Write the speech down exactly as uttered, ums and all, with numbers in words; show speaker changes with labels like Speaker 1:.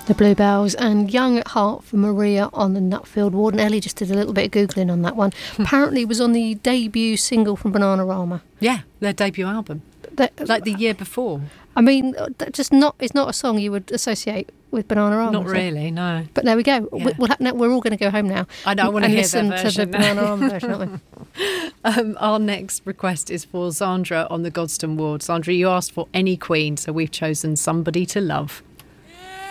Speaker 1: The Bluebells and Young at Heart for Maria on the Nutfield Ward. And Ellie just did a little bit of Googling on that one. Apparently it was on the debut single from Bananarama.
Speaker 2: Yeah, their debut album.
Speaker 1: That,
Speaker 2: like the year before.
Speaker 1: I mean, that just not it's not a song you would associate with Bananarama.
Speaker 2: Not really, no.
Speaker 1: But there we go.
Speaker 2: Yeah.
Speaker 1: We, we'll ha- no, we're all going to go home now.
Speaker 2: I know, I want to
Speaker 1: and
Speaker 2: hear
Speaker 1: listen
Speaker 2: that version.
Speaker 1: to the Bananarama version, aren't we?
Speaker 2: Um, our next request is for Sandra on the Godstone Ward. Sandra, you asked for any Queen, so we've chosen Somebody to Love.